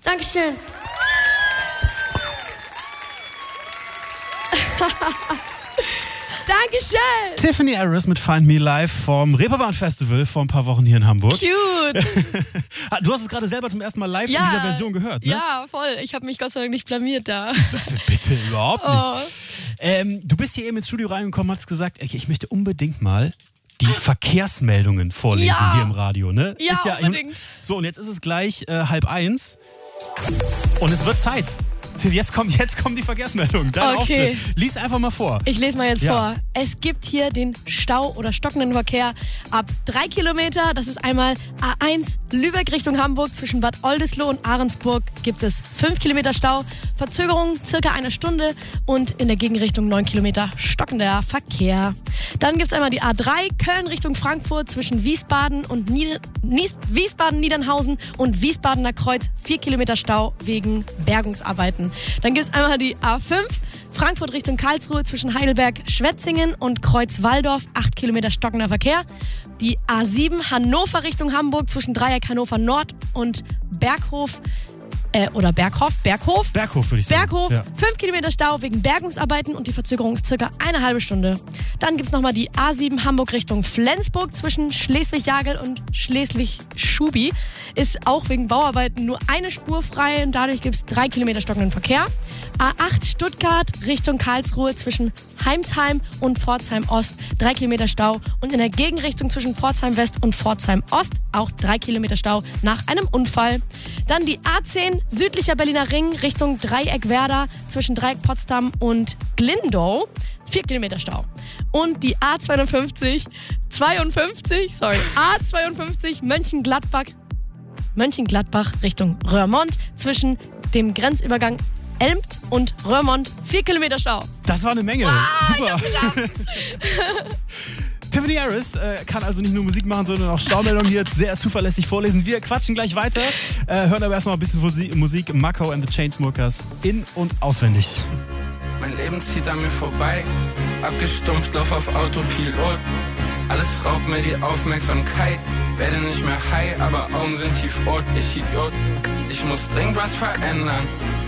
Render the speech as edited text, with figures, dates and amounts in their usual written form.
Dankeschön. Dankeschön. Tiffany Harris mit Find Me Live vom Reeperbahn Festival vor ein paar Wochen hier in Hamburg. Cute. Du hast es gerade selber zum ersten Mal live in dieser Version gehört, ne? Ja, voll. Ich habe mich Gott sei Dank nicht blamiert da. Bitte, überhaupt nicht. Du bist hier eben ins Studio reingekommen, hast gesagt, okay, ich möchte unbedingt mal die Verkehrsmeldungen vorlesen hier im Radio, ne? Ja, ist unbedingt. So, und jetzt ist es gleich 12:30 und es wird Zeit. Till, jetzt kommen die Verkehrsmeldungen. Dein Auftritt. Lies einfach mal vor. Ich lese mal jetzt vor. Es gibt hier den Stau oder stockenden Verkehr ab 3 Kilometer. Das ist einmal A1 Lübeck Richtung Hamburg. Zwischen Bad Oldesloe und Ahrensburg gibt es 5 Kilometer Stau. Verzögerung circa 1 Stunde und in der Gegenrichtung 9 Kilometer stockender Verkehr. Dann gibt es einmal die A3 Köln Richtung Frankfurt zwischen Wiesbaden und Wiesbaden-Niedernhausen und Wiesbadener Kreuz 4 Kilometer Stau wegen Bergungsarbeiten. Dann gibt es einmal die A5 Frankfurt Richtung Karlsruhe zwischen Heidelberg, Schwetzingen und Kreuz-Walldorf 8 Kilometer stockender Verkehr. Die A7 Hannover Richtung Hamburg zwischen Dreieck Hannover Nord und Berghof würde ich sagen. Berghof, 5 Kilometer Stau wegen Bergungsarbeiten und die Verzögerung ist circa 1,5 Stunde. Dann gibt es nochmal die A7 Hamburg Richtung Flensburg zwischen Schleswig-Jagel und Schleswig-Schubi. Ist auch wegen Bauarbeiten nur eine Spur frei und dadurch gibt es 3 Kilometer stockenden Verkehr. A8 Stuttgart Richtung Karlsruhe zwischen Heimsheim und Pforzheim Ost 3 Kilometer Stau und in der Gegenrichtung zwischen Pforzheim West und Pforzheim Ost auch 3 Kilometer Stau nach einem Unfall. Dann die A10 südlicher Berliner Ring Richtung Dreieck Werder zwischen Dreieck Potsdam und Glindow 4 Kilometer Stau. Und die A52 Mönchengladbach Richtung Röhrmond zwischen dem Grenzübergang Elmt und Röhrmond 4 Kilometer Stau. Das war eine Menge. Super. Tiffany Harris kann also nicht nur Musik machen, sondern auch Staumeldungen hier jetzt sehr zuverlässig vorlesen. Wir quatschen gleich weiter, hören aber erstmal ein bisschen Musik. Mako and the Chainsmokers in- und auswendig. Mein Leben zieht an mir vorbei, abgestumpft, lauf auf Autopilot. Alles raubt mir die Aufmerksamkeit, werde nicht mehr high, aber Augen sind tiefrot. Ich Idiot, ich muss dringend was verändern.